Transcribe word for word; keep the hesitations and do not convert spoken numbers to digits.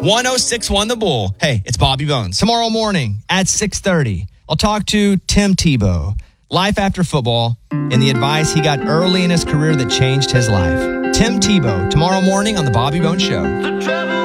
one oh six point one The Bull. Hey, it's Bobby Bones. Tomorrow morning at six thirty, I'll talk to Tim Tebow, life after football, and the advice he got early in his career that changed his life. Tim Tebow, tomorrow morning on The Bobby Bones Show.